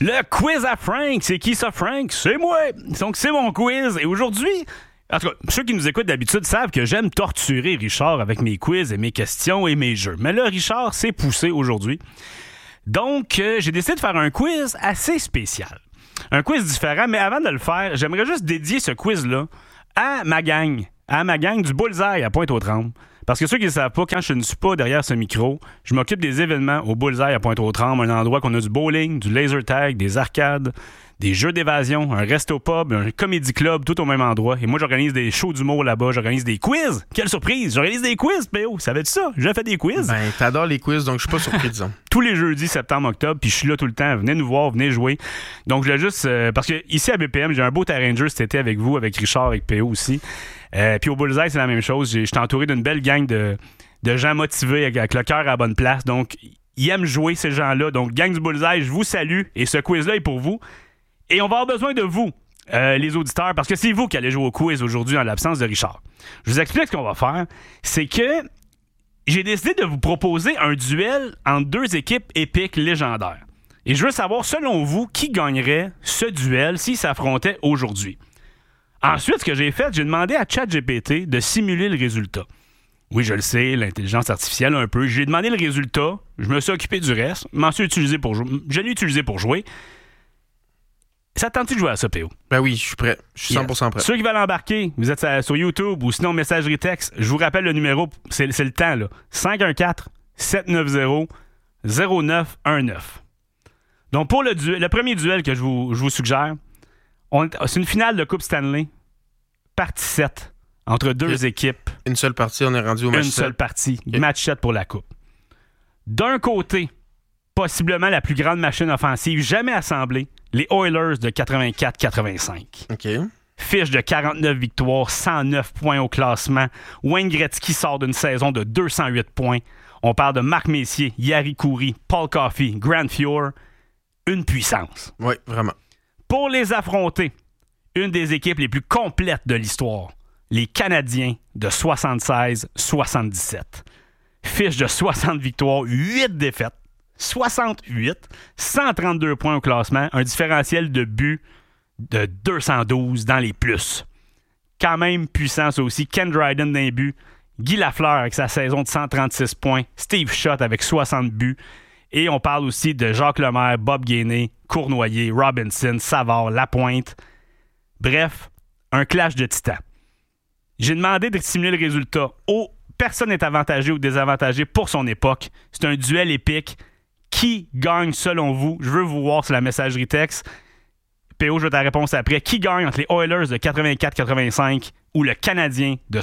Le quiz à Frank. C'est qui ça, Frank? C'est moi. Donc, c'est mon quiz. Et aujourd'hui, en tout cas, ceux qui nous écoutent d'habitude savent que j'aime torturer Richard avec mes quiz et mes questions et mes jeux. Mais là, Richard s'est poussé aujourd'hui. Donc, j'ai décidé de faire un quiz assez spécial. Un quiz différent, mais avant de le faire, j'aimerais juste dédier ce quiz-là à ma gang du Bullseye à Pointe-aux-Trembles. Parce que ceux qui ne savent pas, quand je ne suis pas derrière ce micro, je m'occupe des événements au Bullseye à Pointe-aux-Trembles, un endroit qu'on a du bowling, du laser tag, des arcades, des jeux d'évasion, un resto-pub, un comédie club, tout au même endroit. Et moi, j'organise des shows d'humour là-bas, j'organise des quiz. Quelle surprise! J'organise des quiz, P.O. Savais-tu ça? J'ai fait des quiz. Ben, t'adores les quiz, donc je suis pas surpris, disons. Tous les jeudis, septembre, octobre, puis je suis là tout le temps. Venez nous voir, venez jouer. Donc, je voulais juste... parce que ici à BPM, j'ai un beau terrain de jeu cet été avec vous, avec Richard, avec P.O. aussi. Puis au Bullseye, c'est la même chose. Je suis entouré d'une belle gang de gens motivés avec le cœur à la bonne place. Donc, ils aiment jouer, ces gens-là. Donc, gang du Bullseye, je vous salue. Et ce quiz-là est pour vous. Et on va avoir besoin de vous, les auditeurs, parce que c'est vous qui allez jouer au quiz aujourd'hui en l'absence de Richard. Je vous explique ce qu'on va faire. C'est que j'ai décidé de vous proposer un duel entre deux équipes épiques légendaires. Et je veux savoir, selon vous, qui gagnerait ce duel s'ils s'affrontaient aujourd'hui. Ensuite, ce que j'ai fait, j'ai demandé à ChatGPT de simuler le résultat. Oui, je le sais, l'intelligence artificielle un peu. J'ai demandé le résultat, je me suis occupé du reste, je l'ai utilisé pour jouer. Ça te tente-tu de jouer à ça, P.O.? Ben oui, je suis prêt. Je suis 100% prêt. Ceux qui veulent embarquer, vous êtes sur YouTube ou sinon messagerie texte, je vous rappelle le numéro, c'est le temps, là. 514-790-0919. Donc, pour le premier duel que je vous suggère, c'est une finale de Coupe Stanley, partie 7, entre deux équipes. Une seule partie, on est rendu au match 7. Une seule partie, match 7 pour la Coupe. D'un côté, possiblement la plus grande machine offensive jamais assemblée, les Oilers de 84-85. OK. Fiche de 49 victoires, 109 points au classement. Wayne Gretzky sort d'une saison de 208 points. On parle de Marc Messier, Jari Kurri, Paul Coffey, Grant Fuhr. Une puissance. Oui, vraiment. Pour les affronter, une des équipes les plus complètes de l'histoire, les Canadiens de 76-77. Fiche de 60 victoires, 8 défaites. 68, 132 points au classement, un différentiel de but de 212 dans les plus. Quand même puissant, ça aussi. Ken Dryden dans les buts, Guy Lafleur avec sa saison de 136 points, Steve Shutt avec 60 buts. Et on parle aussi de Jacques Lemaire, Bob Gainey, Cournoyer, Robinson, Savard, Lapointe. Bref, un clash de titans. J'ai demandé de simuler le résultat. Personne n'est avantagé ou désavantagé pour son époque. C'est un duel épique. Qui gagne selon vous? Je veux vous voir sur la messagerie texte. P.O., je veux ta réponse après. Qui gagne entre les Oilers de 84-85 ou le Canadien de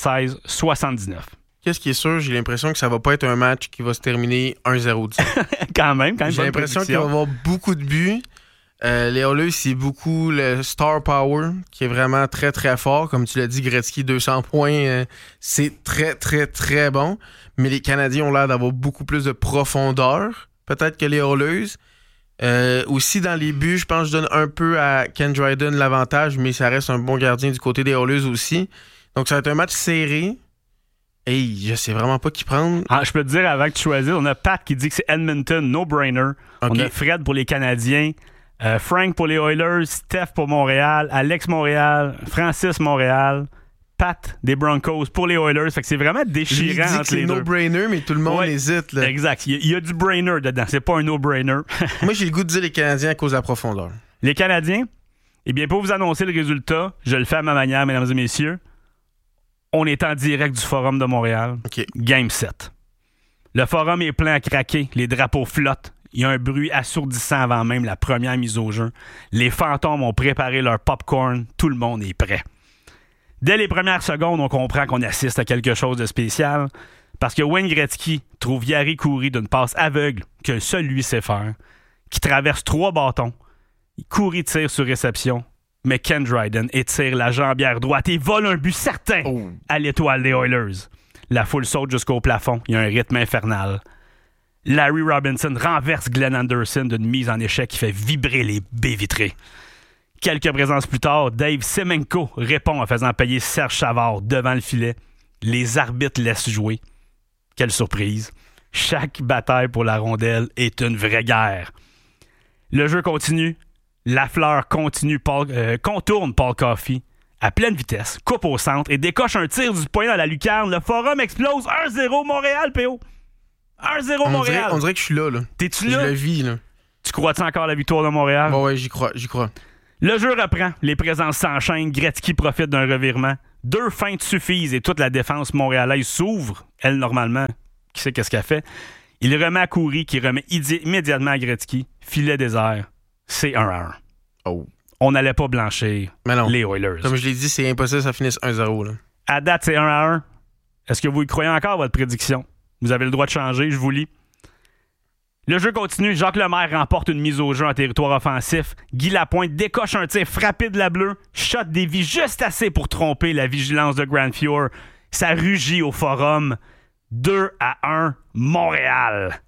76-79? Qu'est-ce qui est sûr? J'ai l'impression que ça va pas être un match qui va se terminer 1-0. quand même. J'ai l'impression qu'il va y avoir beaucoup de buts. Les Oilers, c'est beaucoup le star power qui est vraiment très, très fort. Comme tu l'as dit, Gretzky, 200 points, c'est très, très, très bon. Mais les Canadiens ont l'air d'avoir beaucoup plus de profondeur, peut-être que les Oilers. Aussi, dans les buts, je pense que je donne un peu à Ken Dryden l'avantage, mais ça reste un bon gardien du côté des Oilers aussi. Donc, ça va être un match serré. Hey, je sais vraiment pas qui prendre. Je peux te dire, avant que tu choisisses, on a Pat qui dit que c'est Edmonton, no-brainer. Okay. On a Fred pour les Canadiens. Frank pour les Oilers, Steph pour Montréal, Alex Montréal, Francis Montréal, Pat des Broncos pour les Oilers. Fait que c'est vraiment déchirant entre les deux. C'est no-brainer, mais tout le monde hésite. Là. Exact. Il y a du brainer dedans. C'est pas un no-brainer. Moi, j'ai le goût de dire les Canadiens à cause de la profondeur. Les Canadiens? Eh bien, pour vous annoncer le résultat, je le fais à ma manière, mesdames et messieurs. On est en direct du Forum de Montréal. Okay. Game 7. Le Forum est plein à craquer. Les drapeaux flottent. Il y a un bruit assourdissant avant même la première mise au jeu. Les fantômes ont préparé leur popcorn. Tout le monde est prêt. Dès les premières secondes, on comprend qu'on assiste à quelque chose de spécial parce que Wayne Gretzky trouve Jari Kurri d'une passe aveugle que seul lui sait faire, qui traverse 3 bâtons. Kurri tire sur réception, mais Ken Dryden étire la jambière droite et vole un but certain à l'étoile des Oilers. La foule saute jusqu'au plafond. Il y a un rythme infernal. Larry Robinson renverse Glenn Anderson d'une mise en échec qui fait vibrer les baies vitrées. Quelques présences plus tard, Dave Semenko répond en faisant payer Serge Savard devant le filet. Les arbitres laissent jouer. Quelle surprise. Chaque bataille pour la rondelle est une vraie guerre. Le jeu continue. Lafleur contourne Paul Coffey à pleine vitesse, coupe au centre et décoche un tir du poignet dans la lucarne. Le forum explose. 1-0 Montréal, PO. 1-0 Montréal. On dirait que je suis là. T'es-tu là? Je le vis, là. Tu crois-tu encore à la victoire de Montréal? Bon, ouais, j'y crois. Le jeu reprend. Les présences s'enchaînent. Gretzky profite d'un revirement. 2 feintes suffisent et toute la défense montréalaise s'ouvre. Elle, normalement, qui sait qu'est-ce qu'elle fait? Il remet à Coury, qui remet immédiatement à Gretzky. Filet désert. C'est 1-1. Oh. On n'allait pas blanchir les Oilers. Comme je l'ai dit, c'est impossible que ça finisse 1-0. Là. À date, c'est 1-1. Est-ce que vous y croyez encore, votre prédiction? Vous avez le droit de changer, je vous lis. Le jeu continue. Jacques Lemaire remporte une mise au jeu en territoire offensif. Guy Lapointe décoche un tir frappé de la bleue. Shot dévie juste assez pour tromper la vigilance de Grand Fjord. Ça rugit au forum. 2-1, Montréal.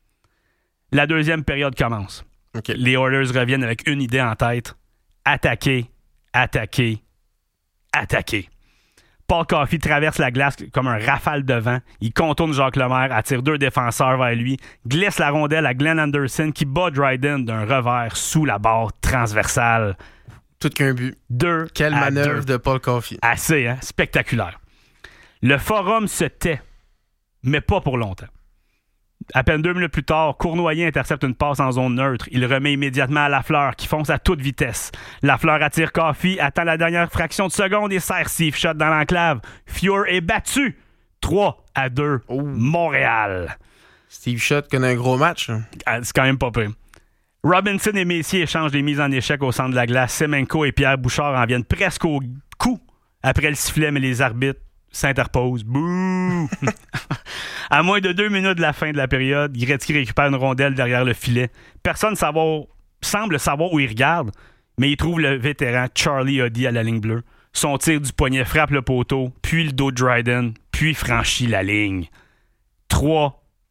La deuxième période commence. Okay. Les Oilers reviennent avec une idée en tête. Attaquer, attaquer, attaquer. Paul Coffey traverse la glace comme un rafale de vent. Il contourne Jacques Lemaire, attire 2 défenseurs vers lui, glisse la rondelle à Glenn Anderson qui bat Dryden d'un revers sous la barre transversale. Tout qu'un but. 2 Quelle manœuvre de Paul Coffey. Assez, hein? Spectaculaire. Le forum se tait, mais pas pour longtemps. À peine 2 minutes plus tard, Cournoyer intercepte une passe en zone neutre. Il remet immédiatement à Lafleur, qui fonce à toute vitesse. Lafleur attire Coffey, attend la dernière fraction de seconde et serre Steve Shot dans l'enclave. Fjord est battu. 3-2, Montréal. Steve Shot connaît un gros match. Hein. C'est quand même pas pire. Robinson et Messier échangent des mises en échec au centre de la glace. Semenko et Pierre Bouchard en viennent presque au coup après le sifflet, mais les arbitres s'interposent. Bouh! À moins de 2 minutes de la fin de la période, Gretzky récupère une rondelle derrière le filet. Personne semble savoir où il regarde, mais il trouve le vétéran Charlie Huddy à la ligne bleue. Son tir du poignet frappe le poteau, puis le dos de Dryden, puis franchit la ligne. 3-3.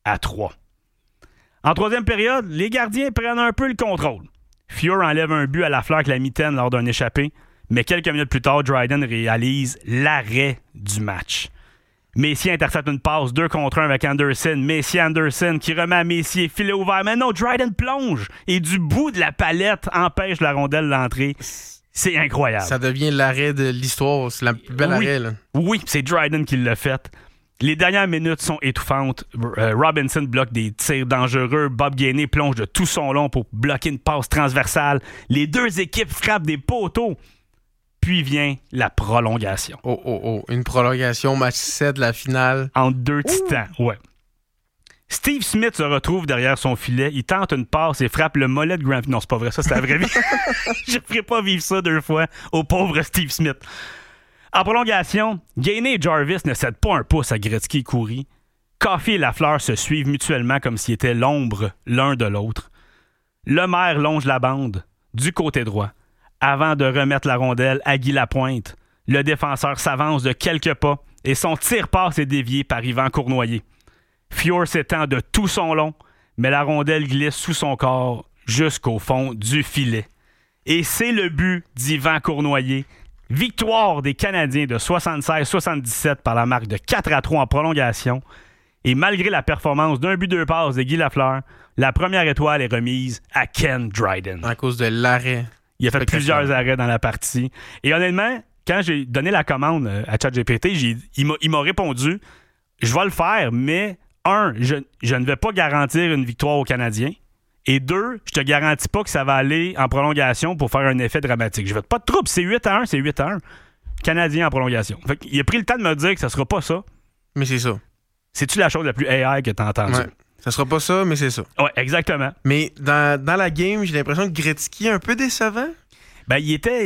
En troisième période, les gardiens prennent un peu le contrôle. Fjord enlève un but à Lafleur avec la mitaine lors d'un échappé, mais quelques minutes plus tard, Dryden réalise l'arrêt du match. Messier intercepte une passe 2 contre 1 avec Anderson. Messier-Anderson qui remet à Messier, filet ouvert. Mais non, Dryden plonge et du bout de la palette empêche la rondelle d'entrer. C'est incroyable. Ça devient l'arrêt de l'histoire. C'est la plus belle arrêt. Là. Oui, c'est Dryden qui l'a fait. Les dernières minutes sont étouffantes. Robinson bloque des tirs dangereux. Bob Gainey plonge de tout son long pour bloquer une passe transversale. Les 2 équipes frappent des poteaux. Puis vient la prolongation. Une prolongation, match 7 de la finale. Entre 2 titans, ouais. Steve Smith se retrouve derrière son filet. Il tente une passe et frappe le mollet de Grant. Non, c'est pas vrai, ça c'est la vraie vie. Je ne ferai pas vivre ça 2 fois au pauvre Steve Smith. En prolongation, Gainey et Jarvis ne cèdent pas un pouce à Gretzky et Coury. Coffey et Lafleur se suivent mutuellement comme s'ils étaient l'ombre l'un de l'autre. Lemaire longe la bande du côté droit. Avant de remettre la rondelle à Guy Lapointe, le défenseur s'avance de quelques pas et son tir-passe est dévié par Yvan Cournoyer. Fjord s'étend de tout son long, mais la rondelle glisse sous son corps jusqu'au fond du filet. Et c'est le but d'Yvan Cournoyer. Victoire des Canadiens de 76-77 par la marque de 4-3 en prolongation. Et malgré la performance d'un but 2 passes de Guy Lafleur, la première étoile est remise à Ken Dryden. À cause de l'arrêt. Il a fait plusieurs arrêts dans la partie. Et honnêtement, quand j'ai donné la commande à ChatGPT, il m'a répondu « Je vais le faire, mais 1, je ne vais pas garantir une victoire aux Canadiens. Et 2, je te garantis pas que ça va aller en prolongation pour faire un effet dramatique. Je vais pas de trouble. C'est 8-1, c'est 8-1. Canadien en prolongation. » Fait qu'il a pris le temps de me dire que ça sera pas ça. Mais c'est ça. C'est-tu la chose la plus AI que tu as entendue? Ouais. Ça sera pas ça, mais c'est ça. Oui, exactement. Mais dans la game, j'ai l'impression que Gretzky est un peu décevant. Ben,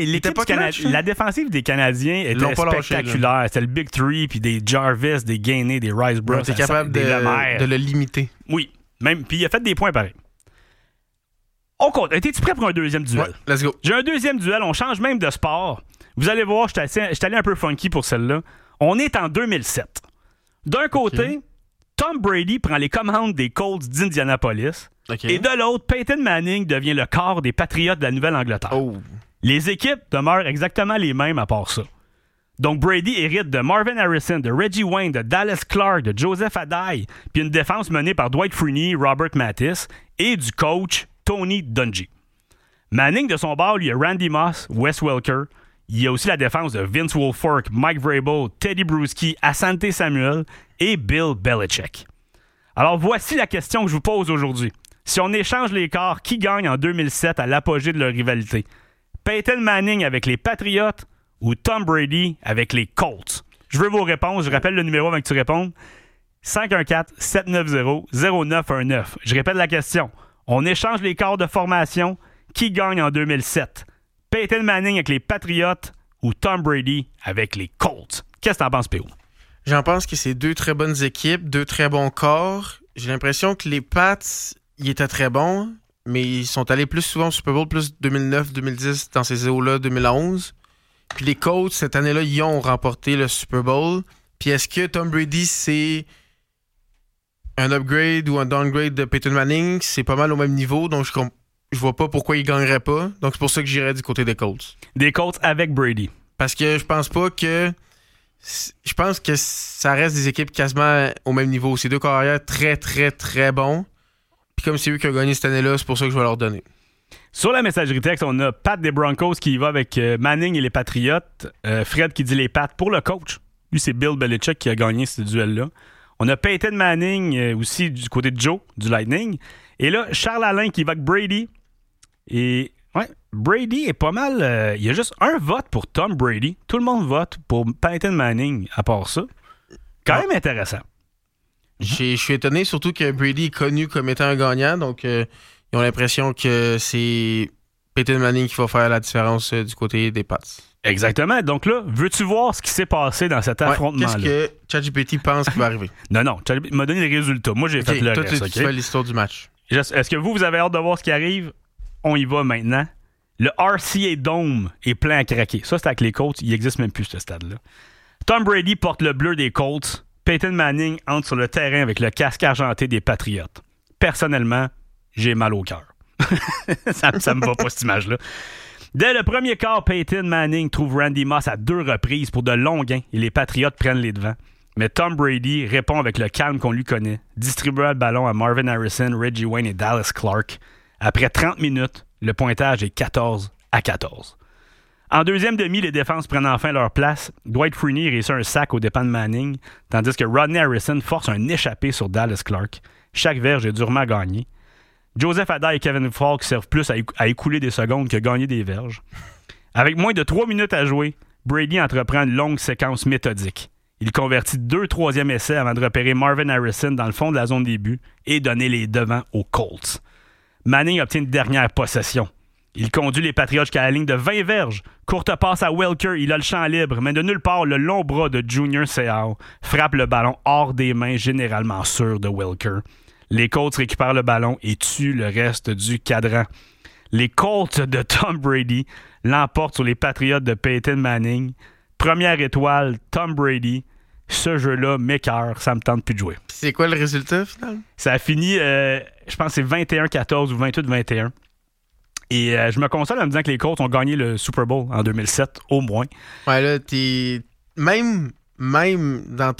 la défensive des Canadiens était spectaculaire. C'était le Big Three, puis des Jarvis, des Gainey, des Riceborough. T'es capable de le limiter. Oui, même. Puis il a fait des points pareils. On compte. Es-tu prêt pour un deuxième duel? Ouais, let's go. J'ai un deuxième duel. On change même de sport. Vous allez voir, je suis allé un peu funky pour celle-là. On est en 2007. D'un côté, Tom Brady prend les commandes des Colts d'Indianapolis. Okay. Et de l'autre, Peyton Manning devient le corps des Patriotes de la Nouvelle-Angleterre. Oh. Les équipes demeurent exactement les mêmes à part ça. Donc Brady hérite de Marvin Harrison, de Reggie Wayne, de Dallas Clark, de Joseph Adai, puis une défense menée par Dwight Freeney, Robert Mathis et du coach Tony Dungy. Manning, de son bord, il y a Randy Moss, Wes Welker. Il y a aussi la défense de Vince Wilfork, Mike Vrabel, Teddy Bruschi, Asante Samuel et Bill Belichick. Alors, voici la question que je vous pose aujourd'hui. Si on échange les corps, qui gagne en 2007 à l'apogée de leur rivalité? Peyton Manning avec les Patriots ou Tom Brady avec les Colts? Je veux vos réponses. Je rappelle le numéro avant que tu répondes. 514-790-0919. Je répète la question. On échange les corps de formation. Qui gagne en 2007? Peyton Manning avec les Patriots ou Tom Brady avec les Colts? Qu'est-ce que t'en penses, P.O.? J'en pense que c'est deux très bonnes équipes, deux très bons corps. J'ai l'impression que les Pats, ils étaient très bons, mais ils sont allés plus souvent au Super Bowl, plus 2009, 2010, dans ces eaux-là, 2011. Puis les Colts, cette année-là, ils ont remporté le Super Bowl. Puis est-ce que Tom Brady, c'est un upgrade ou un downgrade de Peyton Manning? C'est pas mal au même niveau, donc je vois pas pourquoi il gagnerait pas. Donc c'est pour ça que j'irais du côté des Colts. Des Colts avec Brady. Parce que je pense que ça reste des équipes quasiment au même niveau. C'est deux carrières très, très, très bons. Puis comme c'est eux qui ont gagné cette année-là, c'est pour ça que je vais leur donner. Sur la messagerie texte, on a Pat des Broncos qui y va avec Manning et les Patriots. Fred qui dit les Pats pour le coach. Lui, c'est Bill Belichick qui a gagné ce duel-là. On a Peyton Manning aussi du côté de Joe, du Lightning. Et là, Charles Alain qui va avec Brady. Et ouais, Brady est pas mal... il y a juste un vote pour Tom Brady. Tout le monde vote pour Peyton Manning à part ça. Quand même intéressant. Je suis étonné, surtout que Brady est connu comme étant un gagnant. Donc, ils ont l'impression que c'est Peyton Manning qui va faire la différence du côté des Pats. Exactement. Donc là, veux-tu voir ce qui s'est passé dans cet affrontement-là? Qu'est-ce que ChatGPT pense qui va arriver? Non. ChatGPT m'a donné les résultats. Moi, j'ai fait le reste. Toi, tu fais l'histoire du match. Est-ce que vous avez hâte de voir ce qui arrive? On y va maintenant. Le RCA Dome est plein à craquer. Ça, c'est avec les Colts. Il n'existe même plus, ce stade-là. Tom Brady porte le bleu des Colts. Peyton Manning entre sur le terrain avec le casque argenté des Patriots. Personnellement, j'ai mal au cœur. ça me va pas, cette image-là. Dès le premier quart, Peyton Manning trouve Randy Moss à 2 reprises pour de longs gains et les Patriots prennent les devants. Mais Tom Brady répond avec le calme qu'on lui connaît, distribuant le ballon à Marvin Harrison, Reggie Wayne et Dallas Clark. Après 30 minutes, le pointage est 14-14. En deuxième demi, les défenses prennent enfin leur place. Dwight Freeney réussit un sac aux dépens de Manning, tandis que Rodney Harrison force un échappé sur Dallas Clark. Chaque verge est durement gagné. Joseph Ada et Kevin Falk servent plus à écouler des secondes que gagner des verges. Avec moins de 3 minutes à jouer, Brady entreprend une longue séquence méthodique. Il convertit 2 troisièmes essais avant de repérer Marvin Harrison dans le fond de la zone des buts et donner les devants aux Colts. Manning obtient une dernière possession. Il conduit les Patriots jusqu'à la ligne de 20 verges. Courte passe à Welker, il a le champ libre, mais de nulle part, le long bras de Junior Seau frappe le ballon hors des mains généralement sûres de Welker. Les Colts récupèrent le ballon et tuent le reste du cadran. Les Colts de Tom Brady l'emportent sur les Patriots de Peyton Manning. Première étoile, Tom Brady. Ce jeu-là m'écoeure, ça me tente plus de jouer. C'est quoi le résultat final? Ça a fini, je pense que c'est 21-14 ou 28-21. Et je me console en me disant que les Colts ont gagné le Super Bowl en 2007, au moins. Ouais, là, t'es... Même dans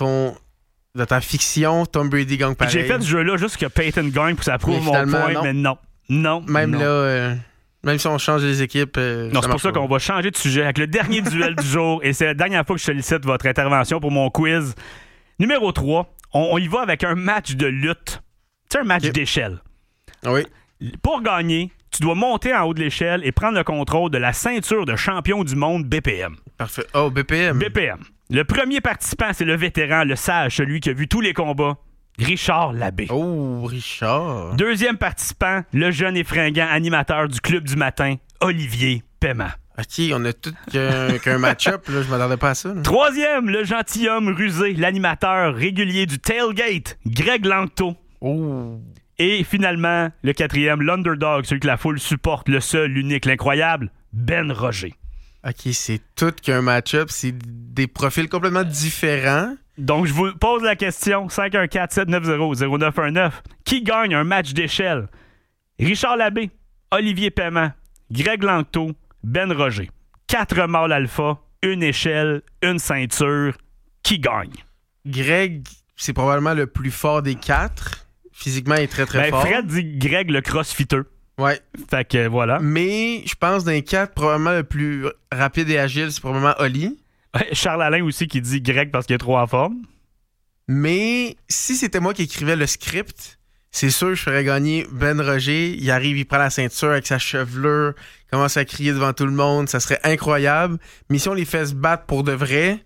ta fiction, Tom Brady gagne pareil. J'ai fait ce jeu-là juste que Peyton gagne pour que ça prouve mon point, non. mais non. Même non. Là, même si on change les équipes... non, c'est pour ça qu'on va changer de sujet avec le dernier duel du jour. Et c'est la dernière fois que je sollicite votre intervention pour mon quiz. Numéro 3, on y va avec un match de lutte. C'est un match d'échelle. Oui. Pour gagner, tu dois monter en haut de l'échelle et prendre le contrôle de la ceinture de champion du monde BPM. Parfait. Oh, BPM. BPM. Le premier participant, c'est le vétéran, le sage, celui qui a vu tous les combats, Richard Labbé. Oh, Richard. Deuxième participant, le jeune et fringant animateur du Club du matin, Olivier Paiement. OK, on a tout qu'un match-up, là, je m'attendais pas à ça. Là. Troisième, le gentilhomme rusé, l'animateur régulier du Tailgate, Greg Langto. Oh. Et finalement, le quatrième, l'underdog, celui que la foule supporte, le seul, l'unique, l'incroyable, Ben Roger. OK, c'est tout qu'un match-up, c'est des profils complètement différents. Donc, je vous pose la question, 514-790-0919. Qui gagne un match d'échelle? Richard Labbé, Olivier Paiement, Greg Langto, Ben Roger. 4 mâles alpha, une échelle, une ceinture. Qui gagne? Greg, c'est probablement le plus fort des 4. Physiquement, il est très, très fort. Fred dit Greg le crossfitter. Ouais. Fait que voilà. Mais je pense d'un 4, probablement le plus rapide et agile, c'est probablement Oli. Charles Alain aussi qui dit Greg parce qu'il est trop en forme. Mais si c'était moi qui écrivais le script, c'est sûr que je ferais gagner Ben Roger. Il arrive, il prend la ceinture avec sa chevelure, commence à crier devant tout le monde. Ça serait incroyable. Mais si on les fait se battre pour de vrai,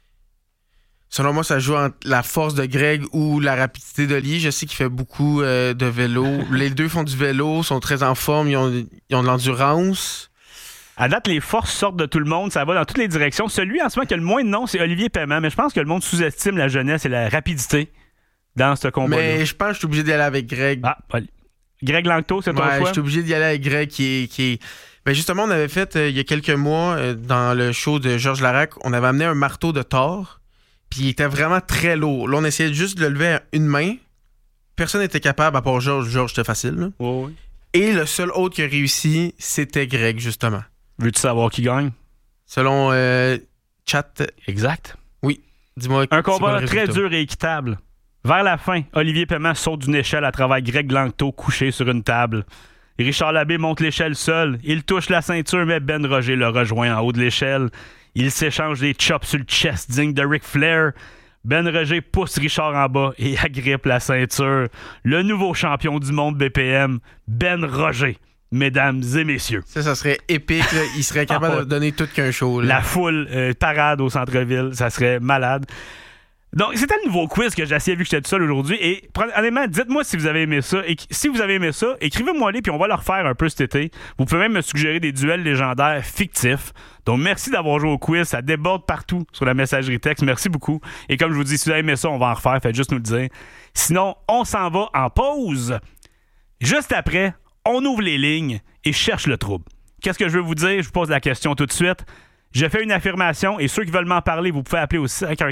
selon moi, ça joue entre la force de Greg ou la rapidité d'Oli. Je sais qu'il fait beaucoup de vélo. Les deux font du vélo, sont très en forme, ils ont de l'endurance. À date, les forces sortent de tout le monde, ça va dans toutes les directions. Celui en ce moment qui a le moins de noms, c'est Olivier Paiement, mais je pense que le monde sous-estime la jeunesse et la rapidité dans ce combat-là. Mais je pense que je suis obligé d'y aller avec Greg. Ah, Greg Langto, c'est ton choix? Je suis obligé d'y aller avec Greg qui est... Ben justement, on avait fait, il y a quelques mois, dans le show de Georges Larac, on avait amené un marteau de Thor, puis il était vraiment très lourd. Là, on essayait juste de le lever à une main. Personne n'était capable, à part Georges. Georges, c'était facile. Là. Oh, oui. Et le seul autre qui a réussi, c'était Greg, justement. Veux-tu savoir qui gagne? Selon Chat. Exact. Oui. Dis-moi. Un combat très dur et équitable. Vers la fin, Olivier Paiement saute d'une échelle à travers Greg Langto couché sur une table. Richard Labbé monte l'échelle seul. Il touche la ceinture, mais Ben Roger le rejoint en haut de l'échelle. Il s'échange des chops sur le chest digne de Ric Flair. Ben Roger pousse Richard en bas et agrippe la ceinture. Le nouveau champion du monde BPM, Ben Roger. Mesdames et messieurs. Ça serait épique. Là. Il serait capable de donner tout qu'un show. Là. La foule parade au centre-ville, ça serait malade. Donc, c'était le nouveau quiz que j'ai essayé vu que j'étais tout seul aujourd'hui. Et honnêtement, dites-moi si vous avez aimé ça. Et si vous avez aimé ça, écrivez-moi les puis on va le refaire un peu cet été. Vous pouvez même me suggérer des duels légendaires fictifs. Donc, merci d'avoir joué au quiz. Ça déborde partout sur la messagerie texte. Merci beaucoup. Et comme je vous dis, si vous avez aimé ça, on va en refaire. Faites juste nous le dire. Sinon, on s'en va en pause. Juste après, on ouvre les lignes et cherche le trouble. Qu'est-ce que je veux vous dire? Je vous pose la question tout de suite. Je fais une affirmation et ceux qui veulent m'en parler, vous pouvez appeler au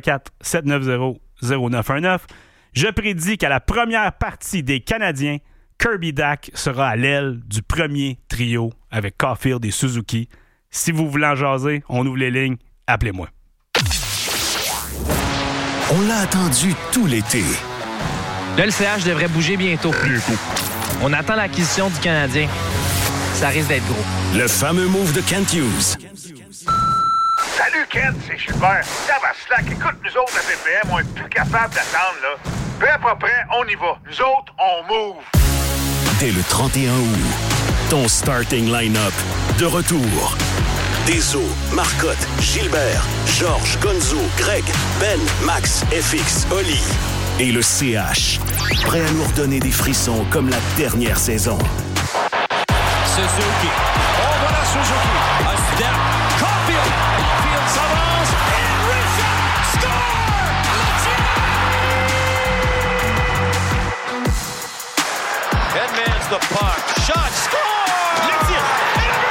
514-790-0919. Je prédis qu'à la première partie des Canadiens, Kirby Dach sera à l'aile du premier trio avec Caulfield et Suzuki. Si vous voulez en jaser, on ouvre les lignes, appelez-moi. On l'a attendu tout l'été. Le LCH devrait bouger bientôt. On attend l'acquisition du Canadien. Ça risque d'être gros. Le fameux move de Kent Hughes. Salut Kent, c'est Gilbert. Ça va slack. Écoute, nous autres, la BPM, on est plus capable d'attendre, là. Peu à peu près, on y va. Nous autres, on move. Dès le 31 août, ton starting line-up de retour. Deso, Marcotte, Gilbert, Georges, Gonzo, Greg, Ben, Max, FX, Oli. Et le CH, prêt à nous redonner des frissons comme la dernière saison. Suzuki. Oh, voilà Suzuki. A step. Caulfield. Field s'avance. Et Richard score! Edmonds the puck. Shot. Score! Le tir. Et le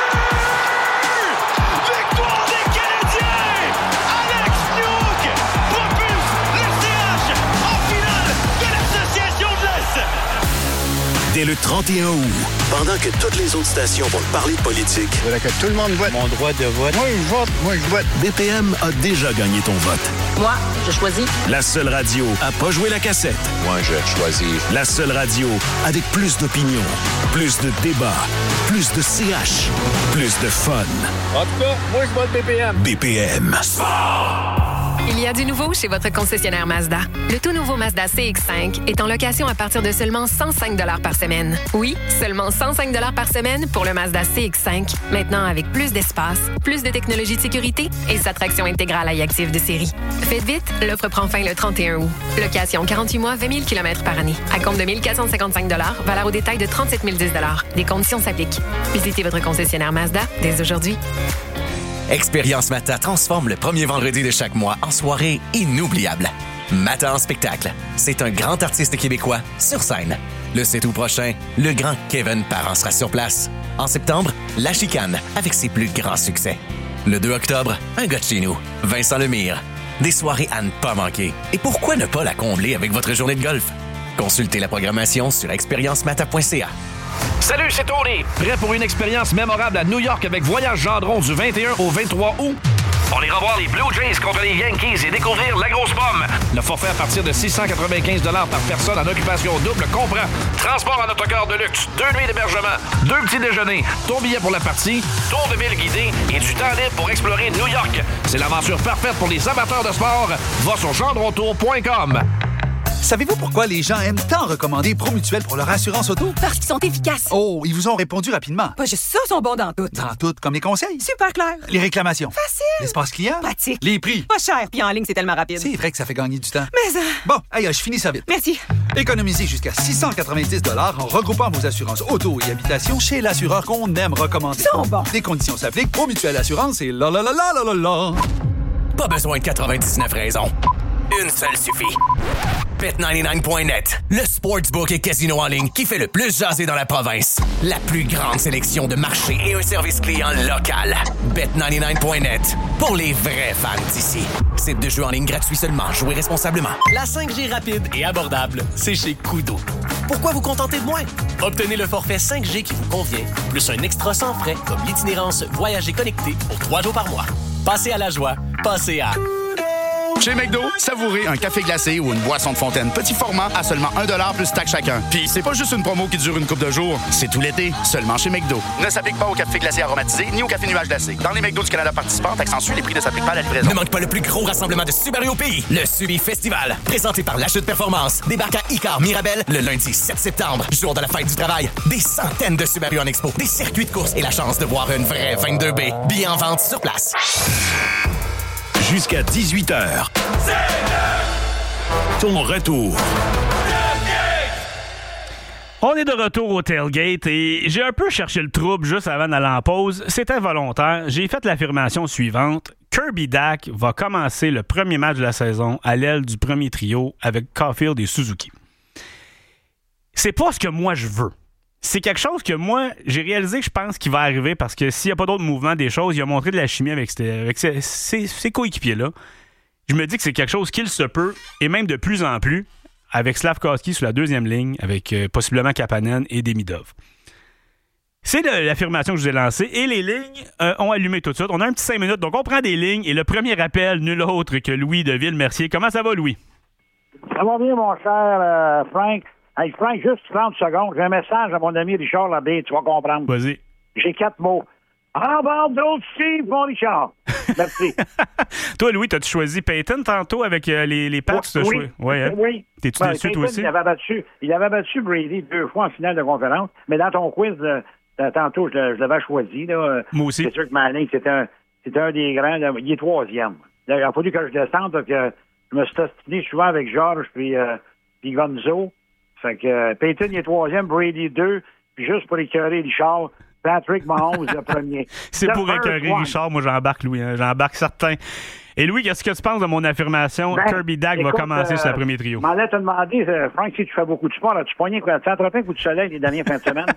but! Victoire des Canadiens! Alex Newhook propulse le CH en finale de l'Association de l'Est! Dès le 31 août, pendant que toutes les autres stations vont parler de politique, que tout le monde vote. Mon droit de vote. Moi, je vote. BPM a déjà gagné ton vote. Moi, je choisis. La seule radio à pas jouer la cassette. Moi, je choisis. La seule radio avec plus d'opinion, plus de débats, plus de CH, plus de fun. En tout cas, moi, je vote BPM. BPM. Il y a du nouveau chez votre concessionnaire Mazda. Le tout nouveau Mazda CX-5 est en location à partir de seulement 105 $ par semaine. Oui, seulement 105 $ par semaine pour le Mazda CX-5. Maintenant avec plus d'espace, plus de technologie de sécurité et sa traction intégrale e-active de série. Faites vite, l'offre prend fin le 31 août. Location 48 mois, 20 000 km par année. À compte de 1 455 $, valeur au détail de 37 010 $. Des conditions s'appliquent. Visitez votre concessionnaire Mazda dès aujourd'hui. Expérience Mata transforme le premier vendredi de chaque mois en soirée inoubliable. Mata en spectacle. C'est un grand artiste québécois sur scène. Le 7 août prochain, le grand Kevin Parent sera sur place. En septembre, La Chicane avec ses plus grands succès. Le 2 octobre, un gars de chez nous, Vincent Lemire. Des soirées à ne pas manquer. Et pourquoi ne pas la combler avec votre journée de golf? Consultez la programmation sur expériencemata.ca. Salut, c'est Tony. Prêt pour une expérience mémorable à New York avec Voyage Gendron du 21 au 23 août? On ira voir les Blue Jays contre les Yankees et découvrir la grosse pomme. Le forfait à partir de 695 $ par personne en occupation double comprend transport en autocar de luxe, 2 nuits d'hébergement, 2 petits déjeuners, ton billet pour la partie, tour de ville guidé et du temps libre pour explorer New York. C'est l'aventure parfaite pour les amateurs de sport. Va sur gendrontour.com. Savez-vous pourquoi les gens aiment tant recommander Promutuel pour leur assurance auto? Parce qu'ils sont efficaces. Oh, ils vous ont répondu rapidement. Pas juste ça, ils sont bons dans tout. Dans tout, comme les conseils. Super clair. Les réclamations. Facile. L'espace client. Pratique. Les prix. Pas cher, puis en ligne, c'est tellement rapide. C'est vrai que ça fait gagner du temps. Mais Bon, aïe, je finis ça vite. Merci. Économisez jusqu'à 690 $ en regroupant vos assurances auto et habitation chez l'assureur qu'on aime recommander. Ils sont bons. Les conditions s'appliquent. Promutuel Assurance et la la la la la la la. Pas besoin de 99 raisons. Une seule suffit. Bet99.net, le sportsbook et casino en ligne qui fait le plus jaser dans la province. La plus grande sélection de marchés et un service client local. Bet99.net, pour les vrais fans d'ici. Site de jeu en ligne gratuit seulement. Jouez responsablement. La 5G rapide et abordable, c'est chez Koodo. Pourquoi vous contenter de moins? Obtenez le forfait 5G qui vous convient, plus un extra sans frais comme l'itinérance Voyager connecté pour 3 jours par mois. Passez à la joie, passez à... Chez McDo, savourez un café glacé ou une boisson de fontaine petit format à seulement 1$ plus taxe chacun. Puis c'est pas juste une promo qui dure une couple de jours, c'est tout l'été, seulement chez McDo. Ne s'applique pas au café glacé aromatisé ni au café nuage glacé. Dans les McDo du Canada participants, accentue les prix ne s'appliquent pas à la livraison. Ne manque pas le plus gros rassemblement de Subaru au pays, le Subi Festival, présenté par La Chute Performance. Débarque à Icar Mirabel le lundi 7 septembre, jour de la fête du travail. Des centaines de Subaru en expo, des circuits de course et la chance de voir une vraie 22B. Billets en vente sur place. Jusqu'à 18h. Ton retour. On est de retour au tailgate et j'ai un peu cherché le trouble juste avant d'aller en pause. C'était volontaire. J'ai fait l'affirmation suivante. Kirby Dach va commencer le premier match de la saison à l'aile du premier trio avec Caulfield et Suzuki. C'est pas ce que moi je veux. C'est quelque chose que moi, j'ai réalisé que je pense qu'il va arriver parce que s'il n'y a pas d'autres mouvements des choses, il a montré de la chimie avec ses coéquipiers-là. Je me dis que c'est quelque chose qu'il se peut, et même de plus en plus, avec Slavkovski sur la deuxième ligne, avec possiblement Kapanen et Demidov. C'est l'affirmation que je vous ai lancée, et les lignes ont allumé tout de suite. On a un petit 5 minutes, donc on prend des lignes, et le premier appel, nul autre que Louis de Ville-Mercier. Comment ça va, Louis? Ça va bien, mon cher Frank. Hey, Frank, juste 30 secondes. J'ai un message à mon ami Richard Labbé, tu vas comprendre. Vas-y. J'ai 4 mots. En bord d'autres Steve, mon Richard. Merci. Toi, Louis, t'as-tu choisi Peyton tantôt avec les Pats? Oui. Ouais, hein? Oui. T'es-tu ben, déçu, Peyton, toi aussi? Il avait battu Brady 2 fois en finale de conférence, mais dans ton quiz, tantôt, je l'avais choisi. Là. Moi aussi. C'est sûr que Manning, c'était un des grands. Là, il est 3e. Là, il a fallu que je descende parce que je me suis ostiné souvent avec Georges puis Gonzo. Fait que Peyton, il est 3e, Brady 2, puis juste pour écœurer Richard, Patrick Mahomes, le premier. C'est pour écœurer Richard, moi j'embarque, Louis. Hein, j'embarque certain. Et Louis, qu'est-ce que tu penses de mon affirmation? Kirby Dach va commencer sur le premier trio. Je m'en allais te demander, Frank, si tu fais beaucoup de sport, as-tu pogné tu t'entretiens coup de soleil les dernières fins de semaine?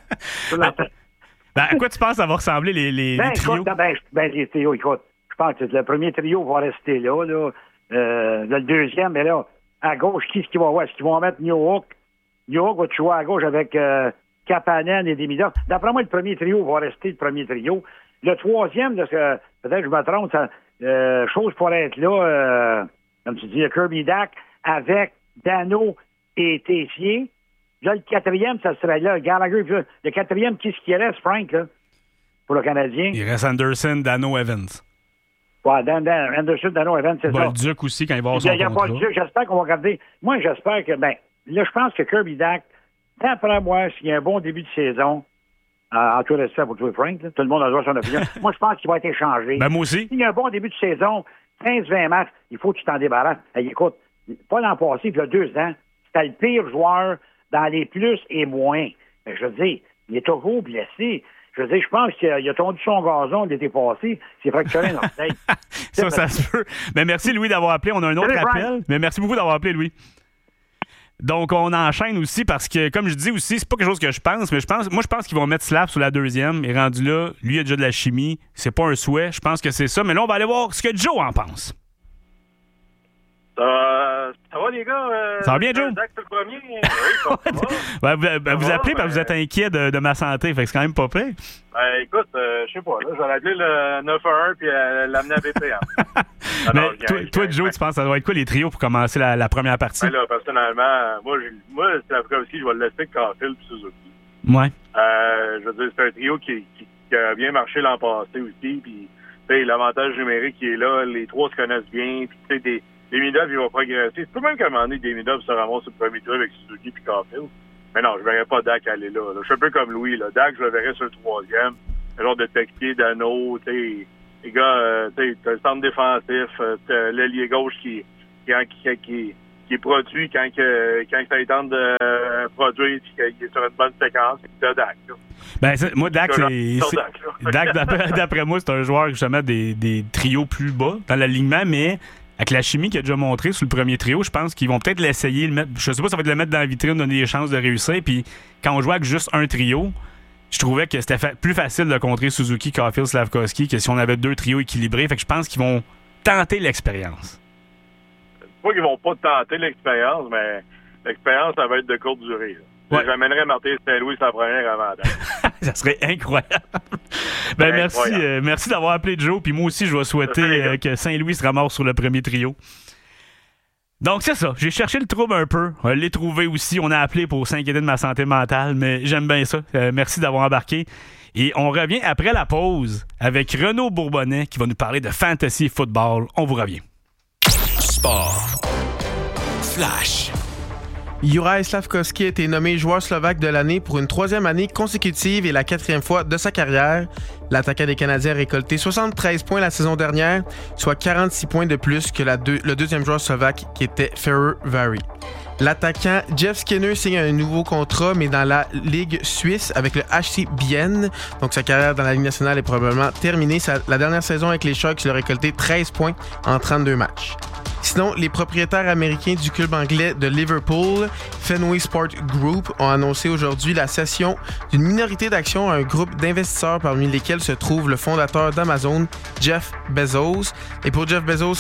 À quoi tu penses que ça va ressembler les trios? Les trios, écoute, je pense que le premier trio va rester là. Le deuxième, mais là, à gauche, qui est-ce qu'il va avoir? Est-ce qu'ils vont mettre New York? New York va jouer à gauche avec Kapanen et Demidov. D'après moi, le premier trio va rester le premier trio. Le troisième, là, peut-être que je me trompe, chose pourrait être là, comme tu dis, Kirby Dach avec Dano et Tessier. Là, le quatrième, ça serait là, Gallagher. Le quatrième, qu'est-ce qui reste, Frank, là, pour le Canadien? Il reste Anderson, Dano, Evans. Ouais, Anderson, Dano, Evans, c'est ça. Bolduc aussi, quand il va avoir son contrat. Il y a Bolduc, j'espère qu'on va regarder. Moi, j'espère que, là, je pense que Kirby Dach, après moi, s'il y a un bon début de saison, en tout respect pour toi, Frank, là, tout le monde a droit à son opinion. Moi, je pense qu'il va être échangé. Moi aussi. S'il y a un bon début de saison, 15-20 matchs, il faut que tu t'en débarrasses. Hey, écoute, pas l'an passé, il y a 2 ans, c'était le pire joueur dans les plus et moins. Mais je veux dire, il est toujours blessé. Je veux dire, je pense qu'il a tondu son gazon l'été passé. C'est fracturé un orteil. Ça se peut. Mais merci, Louis, d'avoir appelé. On a un autre appel. Mais merci beaucoup d'avoir appelé, Louis. Donc, on enchaîne aussi parce que, comme je dis aussi, c'est pas quelque chose que je pense, mais je pense qu'ils vont mettre Slav sur la deuxième. Et rendu là, lui, il a déjà de la chimie. C'est pas un souhait. Je pense que c'est ça. Mais là, on va aller voir ce que Joe en pense. Ça va, les gars? Ça va bien, Joe? Dak, c'est le premier. Oui, vous appelez parce que vous êtes inquiet de ma santé, fait que c'est quand même pas pire. Écoute, je sais pas, là, je vais appeler le 911 puis l'amener à BPM. Mais toi, Joe, tu penses que ça doit être quoi les trios pour commencer la première partie? Ben là, personnellement, moi c'est la aussi, je vais le laisser Caulfield puis Suzuki. Ouais. Je veux dire, c'est un trio qui a bien marché l'an passé aussi, puis l'avantage numérique qui est là, les trois se connaissent bien, puis tu sais, les Midov, ils vont progresser. C'est pas même qu'à un moment donné, des Midov se ramassent sur le premier tour avec Suzuki puis Caulfield. Mais non, je verrais pas Dak aller là. Je suis un peu comme Louis. Là. Dak, je le verrais sur le troisième. Un genre de Texier, Dano, tu sais. Les gars, tu sais, t'as le centre défensif, t'as l'ailier gauche qui est produit quand ça lui tente de produire puis qu'il est sur une bonne séquence. C'est Dak, là. Ben, moi, Dak, Dak, d'après moi, c'est un joueur justement des trios plus bas dans l'alignement, mais avec la chimie qu'il a déjà montré sur le premier trio, je pense qu'ils vont peut-être l'essayer. Je sais pas si ça va être le mettre dans la vitrine, donner des chances de réussir. Puis quand on jouait avec juste un trio, je trouvais que c'était plus facile de contrer Suzuki, Caulfield, Slavkovski que si on avait deux trios équilibrés. Fait que je pense qu'ils vont tenter l'expérience. C'est pas qu'ils vont pas tenter l'expérience, mais l'expérience, ça va être de courte durée. Ouais. J'amènerais Martin Saint-Louis sa première avant. Ça serait incroyable. Ben merci d'avoir appelé Joe. Puis moi aussi, je vais souhaiter que Saint-Louis se ramasse sur le premier trio. Donc c'est ça. J'ai cherché le trouble un peu. On l'a trouvé aussi. On a appelé pour s'inquiéter de ma santé mentale, mais j'aime bien ça. Merci d'avoir embarqué. Et on revient après la pause avec Renaud Bourbonnais qui va nous parler de fantasy football. On vous revient. Sport. Flash. Juraj Slavkovski a été nommé joueur slovaque de l'année pour une troisième année consécutive et la quatrième fois de sa carrière. L'attaquant des Canadiens a récolté 73 points la saison dernière, soit 46 points de plus que le deuxième joueur slovaque qui était Ferrer Vary. L'attaquant Jeff Skinner signe un nouveau contrat, mais dans la Ligue suisse avec le HC Bienne. Donc sa carrière dans la Ligue nationale est probablement terminée. La dernière saison avec les Sharks, il a récolté 13 points en 32 matchs. Sinon, les propriétaires américains du club anglais de Liverpool, Fenway Sport Group, ont annoncé aujourd'hui la cession d'une minorité d'actions à un groupe d'investisseurs parmi lesquels se trouve le fondateur d'Amazon, Jeff Bezos. Et pour Jeff Bezos,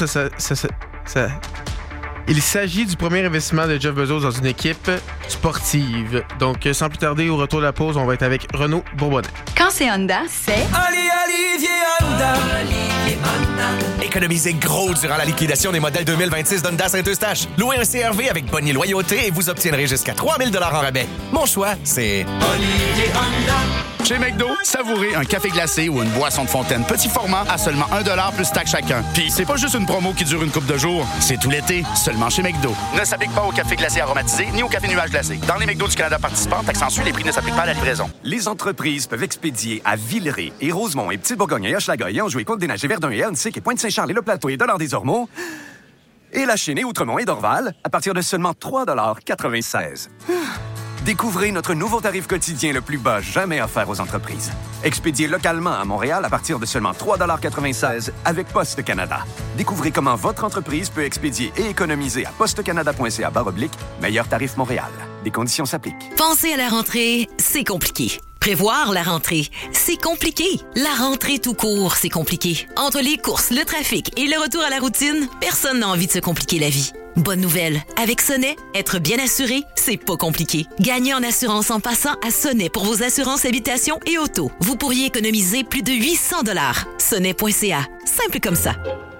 il s'agit du premier investissement de Jeff Bezos dans une équipe sportive. Donc, sans plus tarder, au retour de la pause, on va être avec Renaud Bourbonnais. Quand c'est Honda, c'est... Olivier Honda. Économisez gros durant la liquidation des modèles 2026 d'Honda Saint-Eustache. Louez un CR-V avec bonne loyauté et vous obtiendrez jusqu'à 3 000 $ en rabais. Mon choix, c'est... Olivier Honda. Chez McDo, savourez un café glacé ou une boisson de fontaine petit format à seulement 1 $ plus taxe chacun. Puis c'est pas juste une promo qui dure une couple de jours, c'est tout l'été, seulement chez McDo. Ne s'applique pas au café glacé aromatisé ni au café nuage glacé. Dans les McDo du Canada participants, taxe ensuite, les prix ne s'appliquent pas à la livraison. Les entreprises peuvent expédier à Villeray et Rosemont et Petite-Bourgogne et Hochelaga et Anjou et Côte-des-Neiges et Verdun et Ernsic et Pointe-Saint-Charles et Le Plateau et Dollard-des-Ormeaux et La Chênaie, Outremont et Dorval à partir de seulement 3,96 $. Découvrez notre nouveau tarif quotidien le plus bas jamais offert aux entreprises. Expédié localement à Montréal à partir de seulement 3,96 $ avec Poste Canada. Découvrez comment votre entreprise peut expédier et économiser à postecanada.ca/meilleur tarif Montréal. Des conditions s'appliquent. Penser à la rentrée, c'est compliqué. Prévoir la rentrée, c'est compliqué. La rentrée tout court, c'est compliqué. Entre les courses, le trafic et le retour à la routine, personne n'a envie de se compliquer la vie. Bonne nouvelle, avec Sonnet, être bien assuré, c'est pas compliqué. Gagnez en assurance en passant à Sonnet pour vos assurances habitation et auto. Vous pourriez économiser plus de 800 $. Sonnet.ca, simple comme ça.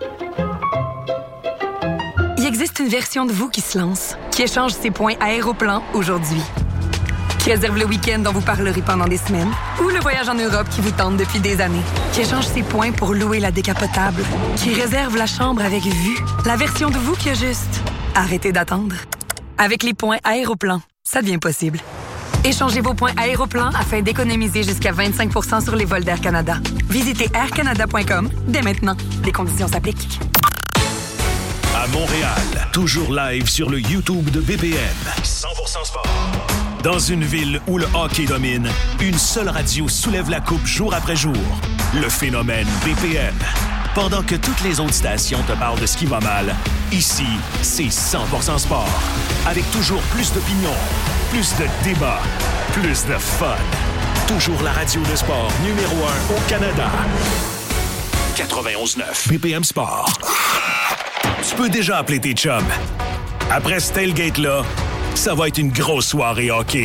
Il existe une version de vous qui se lance, qui échange ses points Aéroplan aujourd'hui. Qui réserve le week-end dont vous parlerez pendant des semaines, ou le voyage en Europe qui vous tente depuis des années. Qui échange ses points pour louer la décapotable. Qui réserve la chambre avec vue. La version de vous qui a juste arrêtez d'attendre. Avec les points Aéroplan, ça devient possible. Échangez vos points Aéroplan afin d'économiser jusqu'à 25 % sur les vols d'Air Canada. Visitez aircanada.com dès maintenant. Les conditions s'appliquent. À Montréal, toujours live sur le YouTube de BPM. 100% sport. Dans une ville où le hockey domine, une seule radio soulève la coupe jour après jour. Le phénomène BPM. Pendant que toutes les autres stations te parlent de ce qui va mal, ici, c'est 100% sport. Avec toujours plus d'opinions, plus de débats, plus de fun. Toujours la radio de sport numéro 1 au Canada. 91.9 BPM Sport. tu peux déjà appeler tes chums. Après ce tailgate-là, ça va être une grosse soirée hockey.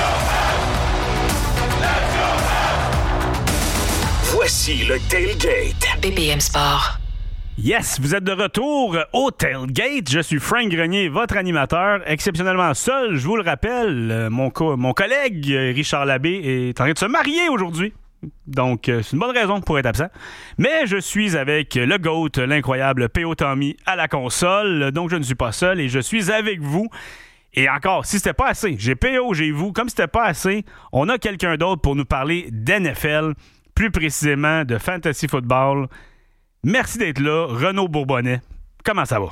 Voici le tailgate. BPM Sport. Yes, vous êtes de retour au Tailgate. Je suis Frank Grenier, votre animateur, exceptionnellement seul. Je vous le rappelle, mon collègue Richard Labbé est en train de se marier aujourd'hui. Donc, c'est une bonne raison pour être absent. Mais je suis avec le GOAT, l'incroyable P.O. Tommy à la console. Donc, je ne suis pas seul et je suis avec vous. Et encore, si c'était pas assez, j'ai P.O., j'ai vous. Comme c'était pas assez, on a quelqu'un d'autre pour nous parler d'NFL, plus précisément de Fantasy Football. Merci d'être là, Renaud Bourbonnais. Comment ça va?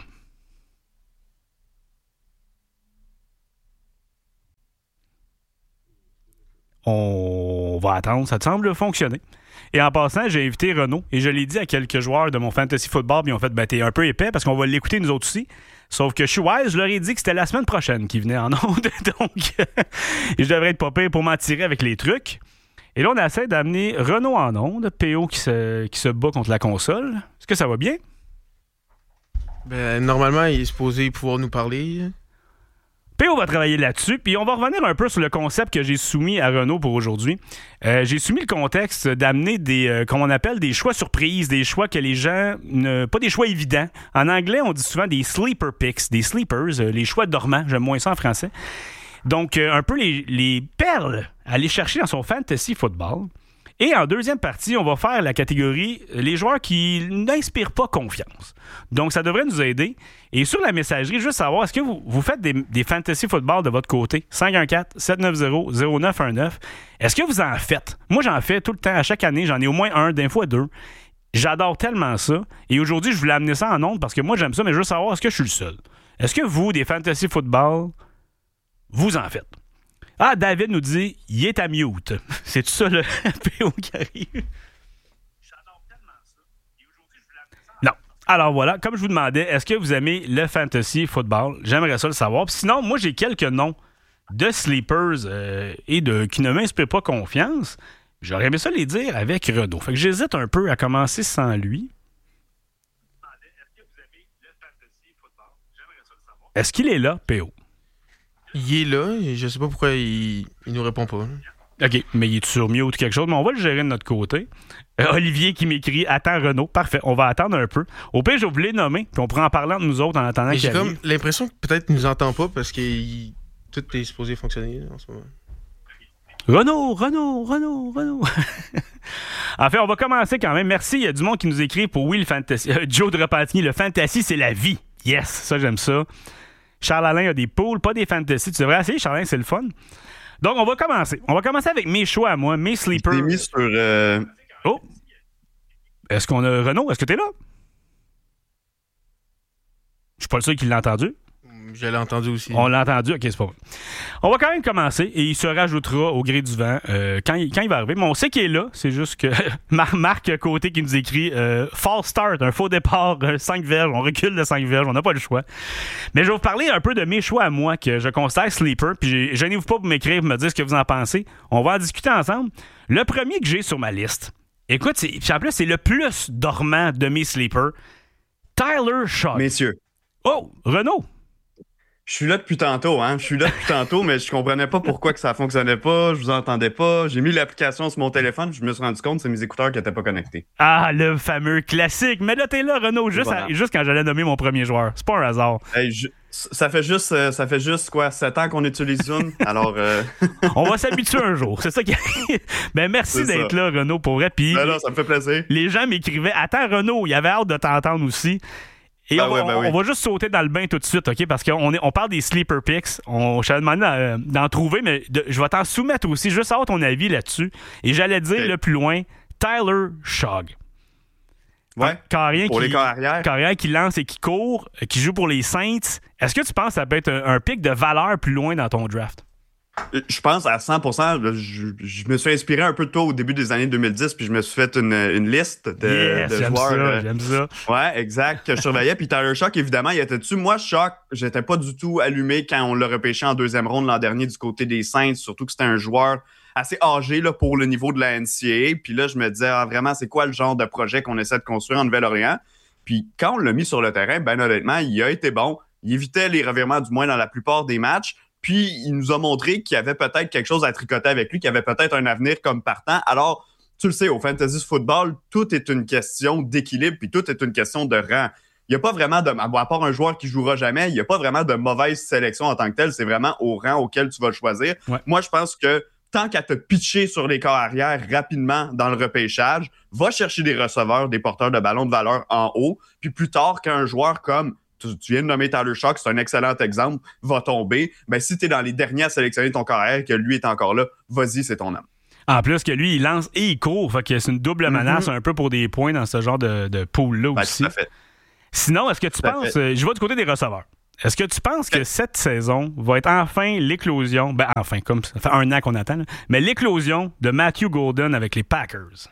On va attendre, ça te semble fonctionner. Et en passant, j'ai invité Renaud et je l'ai dit à quelques joueurs de mon Fantasy Football, puis ils ont fait, t'es un peu épais parce qu'on va l'écouter nous autres aussi. Sauf que je suis wise, je leur ai dit que c'était la semaine prochaine qu'ils venaient en onde, donc je devrais être pas pire pour m'en tirer avec les trucs. Et là, on essaie d'amener Renaud en onde, PO qui se bat contre la console. Est-ce que ça va bien? Ben, normalement, il est supposé pouvoir nous parler. PO va travailler là-dessus, puis on va revenir un peu sur le concept que j'ai soumis à Renaud pour aujourd'hui. J'ai soumis le contexte d'amener des, comme on appelle, des choix surprises, des choix que les gens, pas des choix évidents. En anglais, on dit souvent des sleeper picks, des sleepers, les choix dormants, j'aime moins ça en français. Donc, un peu les perles à aller chercher dans son Fantasy Football. Et en deuxième partie, on va faire la catégorie les joueurs qui n'inspirent pas confiance. Donc, ça devrait nous aider. Et sur la messagerie, juste savoir, est-ce que vous faites des Fantasy Football de votre côté? 514-790-0919. Est-ce que vous en faites? Moi, j'en fais tout le temps. À chaque année, j'en ai au moins un, des fois deux. J'adore tellement ça. Et aujourd'hui, je voulais amener ça en ondes parce que moi, j'aime ça, mais je veux savoir, est-ce que je suis le seul? Est-ce que vous, des Fantasy Football, vous en faites? Ah, David nous dit, il est à mute. C'est tout ça, le PO qui arrive? J'adore tellement ça. Et aujourd'hui, je voulais amener ça. Non. Alors voilà, comme je vous demandais, est-ce que vous aimez le Fantasy Football? J'aimerais ça le savoir. Puis sinon, moi, j'ai quelques noms de sleepers et qui ne m'inspirent pas confiance. J'aurais aimé ça les dire avec Renaud. Fait que j'hésite un peu à commencer sans lui. Est-ce qu'il est là, PO? Il est là, et je sais pas pourquoi il nous répond pas. OK, mais il est sur mute ou quelque chose, mais on va le gérer de notre côté. Olivier qui m'écrit « Attends Renaud ». Parfait, on va attendre un peu. Au pire, je vais vous les nommer, puis on pourra en parler entre nous autres en attendant qu'il arrive. J'ai comme l'impression que peut-être qu'il nous entend pas parce que tout est supposé fonctionner en ce moment. Renaud. En fait, on va commencer quand même. Merci, il y a du monde qui nous écrit pour oui, le Fantasy. Joe de Repentigny, le Fantasy, c'est la vie. Yes, ça, j'aime ça. Charles-Alain a des poules, pas des fantasy. Tu devrais essayer, Charles-Alain, c'est le fun. Donc, on va commencer. On va commencer avec mes choix à moi, mes sleepers. J'ai mis sur... Oh! Est-ce qu'on a... Renaud, est-ce que t'es là? Je suis pas le seul qui l'a entendu. Je l'ai entendu aussi. On l'a entendu? OK, c'est pas vrai. On va quand même commencer et il se rajoutera au gré du vent quand il va arriver. Mais on sait qu'il est là. C'est juste que Marc Côté qui nous écrit false start, un faux départ, 5 verges. On recule de 5 verges. On n'a pas le choix. Mais je vais vous parler un peu de mes choix à moi que je considère sleeper. Puis gênez-vous pas pour m'écrire et me dire ce que vous en pensez. On va en discuter ensemble. Le premier que j'ai sur ma liste, écoute, en plus, c'est le plus dormant de mes sleepers. Tyler Shaw. Messieurs. Oh, Renaud. Je suis là depuis tantôt, mais je comprenais pas pourquoi que ça fonctionnait pas, je vous entendais pas. J'ai mis l'application sur mon téléphone, je me suis rendu compte que c'est mes écouteurs qui étaient pas connectés. Ah, le fameux classique. Mais là, t'es là, Renaud, juste quand j'allais nommer mon premier joueur. C'est pas un hasard. Hey, ça fait juste quoi, 7 ans qu'on utilise Zoom, alors... On va s'habituer un jour, c'est ça qui arrive. Ben, merci d'être là, Renaud, pour vrai. Puis, ben ça me fait plaisir. Les gens m'écrivaient, attends, Renaud, il avait hâte de t'entendre aussi. Et on va juste sauter dans le bain tout de suite, OK? Parce qu'on parle des sleeper picks. Je t'avais demandé d'en trouver, mais je vais t'en soumettre aussi, juste avoir ton avis là-dessus. Et j'allais dire le plus loin, Tyler Shogg. Ouais, pour les corps arrière. Carrière qui lance et qui court, qui joue pour les Saints. Est-ce que tu penses que ça peut être un pic de valeur plus loin dans ton draft? Je pense à 100%. Je me suis inspiré un peu de toi au début des années 2010, puis je me suis fait une liste de joueurs. J'aime ça. Ouais, exact, que je surveillais. Puis Tyler Shogg, évidemment, il était dessus. Moi, Shogg, j'étais pas du tout allumé quand on l'a repêché en deuxième ronde l'an dernier du côté des Saints, surtout que c'était un joueur assez âgé là, pour le niveau de la NCAA. Puis là, je me disais, vraiment, c'est quoi le genre de projet qu'on essaie de construire en Nouvelle-Orléans? Puis quand on l'a mis sur le terrain, ben honnêtement, il a été bon. Il évitait les revirements, du moins dans la plupart des matchs. Puis il nous a montré qu'il y avait peut-être quelque chose à tricoter avec lui, qu'il y avait peut-être un avenir comme partant. Alors, tu le sais, au fantasy football, tout est une question d'équilibre, puis tout est une question de rang. Il n'y a pas vraiment à part un joueur qui jouera jamais, il n'y a pas vraiment de mauvaise sélection en tant que telle. C'est vraiment au rang auquel tu vas le choisir. Ouais. Moi, je pense que tant qu'à te pitcher sur les corps arrière rapidement dans le repêchage, va chercher des receveurs, des porteurs de ballon de valeur en haut. Puis plus tard, qu'un joueur comme, tu viens de nommer Tyler Shock, c'est un excellent exemple, va tomber. Ben, si tu es dans les derniers à sélectionner ton corps arrière, que lui est encore là, vas-y, c'est ton homme. En plus que lui, il lance et il court. Fait que c'est une double menace un peu pour des points dans ce genre de pool-là aussi. Tout à fait. Sinon, est-ce que tu penses... je vais du côté des receveurs. Est-ce que tu penses que cette saison va être enfin l'éclosion... Ben enfin, comme ça fait 1 an qu'on attend, là, mais l'éclosion de Matthew Golden avec les Packers?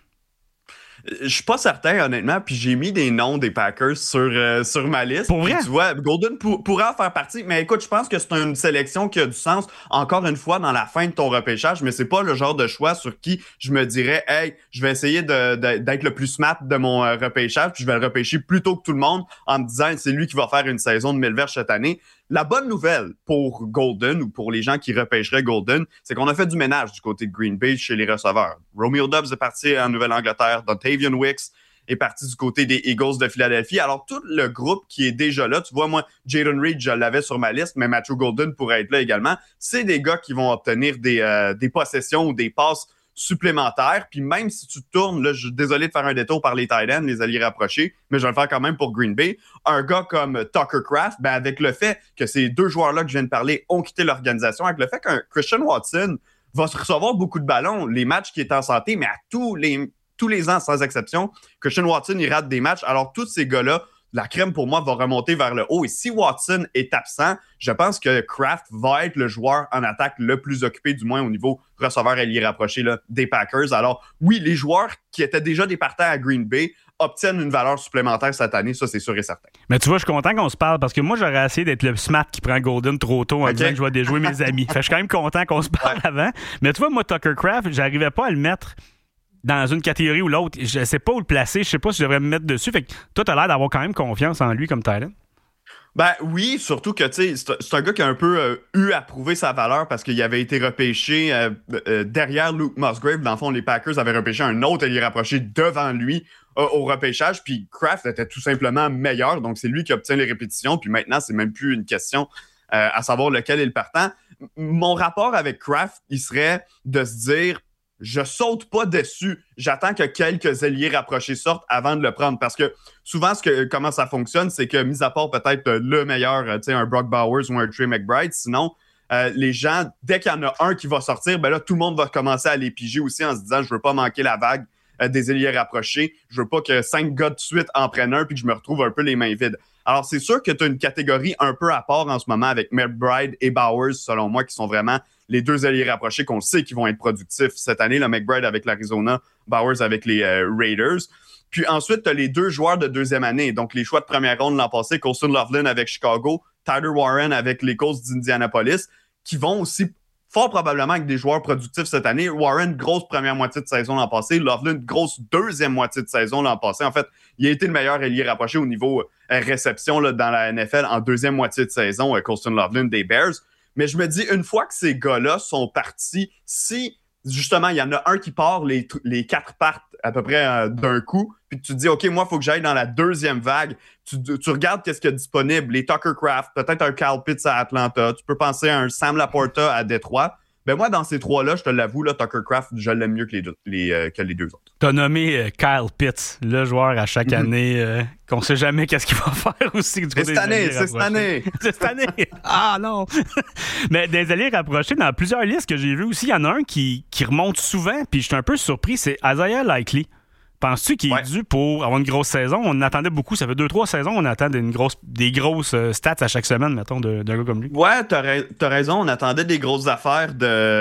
Je suis pas certain, honnêtement, puis j'ai mis des noms des Packers sur ma liste. Pour vrai? Tu vois, Golden pourrait en faire partie, mais écoute, je pense que c'est une sélection qui a du sens, encore une fois, dans la fin de ton repêchage, mais c'est pas le genre de choix sur qui je me dirais, hey, je vais essayer d'être le plus smart de mon repêchage, puis je vais le repêcher plus tôt que tout le monde en me disant, c'est lui qui va faire une saison de 1000 verges cette année. La bonne nouvelle pour Golden ou pour les gens qui repêcheraient Golden, c'est qu'on a fait du ménage du côté de Green Bay chez les receveurs. Romeo Doubs est parti en Nouvelle-Angleterre. Dontavian Wicks est parti du côté des Eagles de Philadelphie. Alors, tout le groupe qui est déjà là, tu vois, moi, Jayden Reed, je l'avais sur ma liste, mais Matthew Golden pourrait être là également. C'est des gars qui vont obtenir des possessions ou des passes supplémentaires. Puis même si tu tournes, là, je suis désolé de faire un détour par les tight ends, les alliés rapprochés, mais je vais le faire quand même pour Green Bay. Un gars comme Tucker Kraft, ben avec le fait que ces deux joueurs-là que je viens de parler ont quitté l'organisation, avec le fait qu'un Christian Watson va se recevoir beaucoup de ballons, les matchs qui est en santé, mais à tous les ans, sans exception, Christian Watson, il rate des matchs. Alors, tous ces gars-là, la crème, pour moi, va remonter vers le haut. Et si Watson est absent, je pense que Kraft va être le joueur en attaque le plus occupé, du moins au niveau receveur allié rapproché là, des Packers. Alors, oui, les joueurs qui étaient déjà des partants à Green Bay obtiennent une valeur supplémentaire cette année, ça, c'est sûr et certain. Mais tu vois, je suis content qu'on se parle parce que moi, j'aurais essayé d'être le smart qui prend Golden trop tôt en disant que je vais déjouer mes amis. Fait que je suis quand même content qu'on se parle avant. Mais tu vois, moi, Tucker Kraft, j'arrivais pas à le mettre dans une catégorie ou l'autre. Je sais pas où le placer. Je sais pas si je devrais me mettre dessus. Fait que toi, t'as l'air d'avoir quand même confiance en lui comme talent. Ben oui, surtout que tu sais, c'est un gars qui a un peu eu à prouver sa valeur parce qu'il avait été repêché derrière Luke Musgrave. Dans le fond, les Packers avaient repêché un autre allié rapproché devant lui au repêchage. Puis Kraft était tout simplement meilleur. Donc, c'est lui qui obtient les répétitions. Puis maintenant, c'est même plus une question à savoir lequel est le partant. Mon rapport avec Kraft, il serait de se dire... Je saute pas dessus. J'attends que quelques ailiers rapprochés sortent avant de le prendre. Parce que souvent, comment ça fonctionne, c'est que, mis à part peut-être le meilleur, un Brock Bowers ou un Trey McBride, sinon, les gens, dès qu'il y en a un qui va sortir, ben là, tout le monde va commencer à les piger aussi en se disant, je veux pas manquer la vague des ailiers rapprochés. Je veux pas que 5 gars de suite en prennent un puis que je me retrouve un peu les mains vides. Alors, c'est sûr que tu as une catégorie un peu à part en ce moment avec McBride et Bowers, selon moi, qui sont vraiment les deux alliés rapprochés qu'on sait qui vont être productifs cette année. Le McBride avec l'Arizona, Bowers avec les Raiders. Puis ensuite, tu as les deux joueurs de deuxième année. Donc, les choix de première ronde l'an passé, Colston Loveland avec Chicago, Tyler Warren avec les Colts d'Indianapolis, qui vont aussi fort probablement avec des joueurs productifs cette année. Warren, grosse première moitié de saison l'an passé. Loveland, grosse deuxième moitié de saison l'an passé. En fait, il a été le meilleur ailier rapproché au niveau réception là, dans la NFL en deuxième moitié de saison, Colston Loveland des Bears. Mais je me dis, une fois que ces gars-là sont partis, si justement il y en a un qui part, les 4 partent à peu près d'un coup, puis tu te dis, OK, moi, il faut que j'aille dans la deuxième vague. Tu regardes qu'est-ce qu'il y a disponible, les Tucker Kraft, peut-être un Kyle Pitts à Atlanta, tu peux penser à un Sam Laporta à Détroit. Ben moi, dans ces trois-là, je te l'avoue, là, Tucker Kraft, je l'aime mieux que les deux autres. T'as nommé Kyle Pitts, le joueur à chaque année qu'on sait jamais qu'est-ce qu'il va faire aussi. C'est cette année. C'est cette année. Ah non! Mais des alliés rapprochés, dans plusieurs listes que j'ai vues aussi, il y en a un qui remonte souvent, puis je suis un peu surpris, c'est Isaiah Likely. Penses-tu qu'il est dû pour avoir une grosse saison? On attendait beaucoup. Ça fait 2-3 saisons on attend des grosses stats à chaque semaine, mettons, d'un gars comme lui. Ouais, t'as raison. On attendait des grosses attentes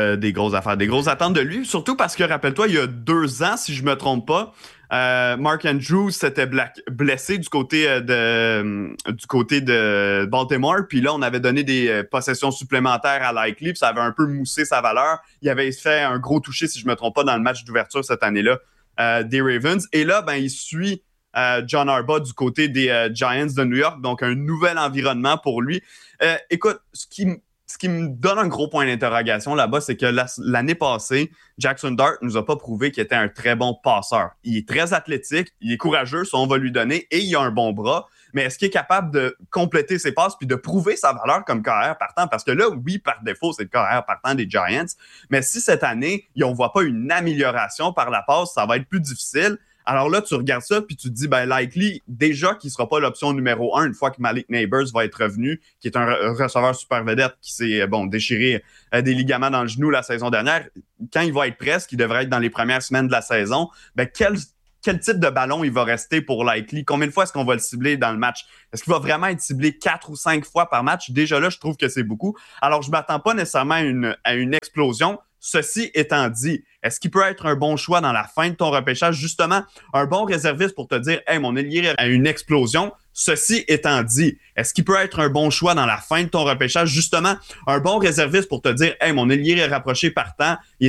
de lui. Surtout parce que, rappelle-toi, il y a 2 ans, si je me trompe pas, Mark Andrews s'était blessé du côté de Baltimore. Puis là, on avait donné des possessions supplémentaires à Likely. Puis ça avait un peu moussé sa valeur. Il avait fait un gros toucher, si je me trompe pas, dans le match d'ouverture cette année-là. Des Ravens. Et là, ben, il suit John Harbaugh du côté des Giants de New York. Donc, un nouvel environnement pour lui. Écoute, ce qui me donne un gros point d'interrogation là-bas, c'est que l'année passée, Jackson Dart nous a pas prouvé qu'il était un très bon passeur. Il est très athlétique, il est courageux, ça on va lui donner, et il a un bon bras. Mais est-ce qu'il est capable de compléter ses passes puis de prouver sa valeur comme carrière partant? Parce que là, oui, par défaut, c'est le carrière partant des Giants. Mais si cette année, on voit pas une amélioration par la passe, ça va être plus difficile. Alors là, tu regardes ça puis tu te dis, likely, déjà qu'il sera pas l'option numéro 1 une fois que Malik Neighbors va être revenu, qui est un receveur super vedette qui s'est déchiré des ligaments dans le genou la saison dernière. Quand il va être prêt, ce qui devrait être dans les premières semaines de la saison, quel type de ballon il va rester pour Likely? Combien de fois est-ce qu'on va le cibler dans le match? Est-ce qu'il va vraiment être ciblé 4 ou 5 fois par match? Déjà là, je trouve que c'est beaucoup. Alors, je ne m'attends pas nécessairement à une explosion. Ceci étant dit, est-ce qu'il peut être un bon choix dans la fin de ton repêchage? Justement, un bon réserviste pour te dire « Hey, mon ailier a une explosion ». Ceci étant dit, est-ce qu'il peut être un bon choix dans la fin de ton repêchage? Justement, un bon réserviste pour te dire « Hey, mon ailier est rapproché partant, il